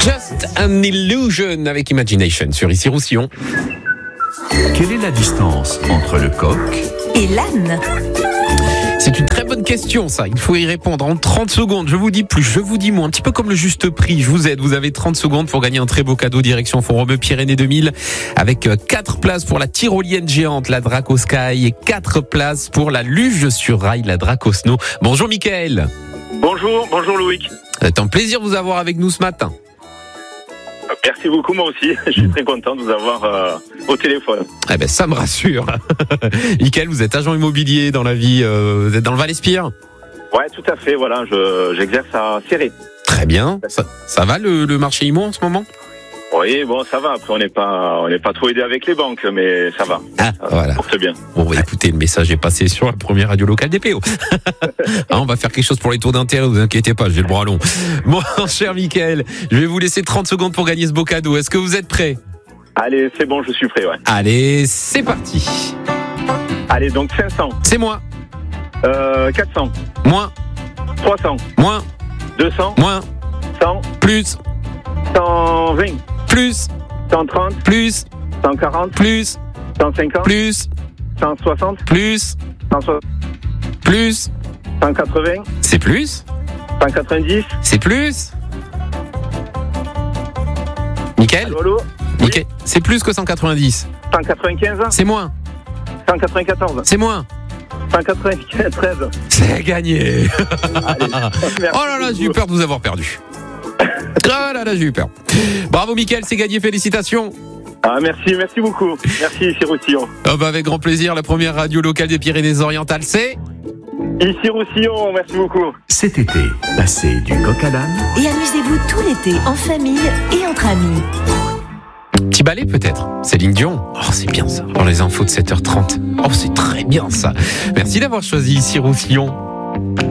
Just an Illusion avec Imagination sur Ici Roussillon. Quelle est la distance entre le coq et l'âne? C'est une très bonne question, ça. Il faut y répondre en 30 secondes. Je vous dis plus, je vous dis moins. Un petit peu comme le juste prix. Je vous aide. Vous avez 30 secondes pour gagner un très beau cadeau direction Font-Romeu-Pyrénées 2000 avec 4 places pour la tyrolienne géante, la Draco Sky, et 4 places pour la luge sur rail, la Draco Snow. Bonjour Mickaël. Bonjour Loïc. C'est un plaisir de vous avoir avec nous ce matin. Merci beaucoup, moi aussi. Je suis très content de vous avoir au téléphone. Eh ben, ça me rassure. Mickaël, vous êtes agent immobilier dans la vie, vous êtes dans le Val-Espire ? Ouais, tout à fait, voilà, j'exerce à Céré. Très bien. Ça va le marché immo en ce moment ? Oui, bon, ça va. Après, on n'est pas trop aidé avec les banques, mais ça va. Ah, voilà. Ça porte bien. Bon, bah, écoutez, le message est passé sur la première radio locale des PO. On va faire quelque chose pour les taux d'intérêt, vous inquiétez pas, j'ai le bras long. Bon, cher Mickaël, je vais vous laisser 30 secondes pour gagner ce beau cadeau. Est-ce que vous êtes prêts ? Allez, c'est bon, je suis prêt, ouais. Allez, c'est parti. Allez, donc 500. C'est moi. 400. Moins. 300. Moins. 200. Moins. 100. Plus. 120. Plus. 130. Plus. 140. Plus. 150. Plus. 160. Plus. 160. Plus. 180. C'est plus. 190. C'est plus. Mickaël ? Allô. Mickaël, c'est plus que 190. 195. C'est moins. 194. C'est moins. 193. C'est gagné. Allez, Oh là là, j'ai eu peur de vous avoir perdu. Oh là là, j'ai eu peur. Bravo Mickaël, c'est gagné, félicitations. Ah, merci beaucoup. Merci, ici Roussillon. Oh bah avec grand plaisir, la première radio locale des Pyrénées-Orientales, c'est... Ici Roussillon, merci beaucoup. Cet été, passez du coq à l'âne Et amusez-vous tout l'été en famille et entre amis. Petit ballet peut-être, Céline Dion. Oh c'est bien ça, dans les infos de 7h30. Oh c'est très bien ça. Merci d'avoir choisi Ici Roussillon.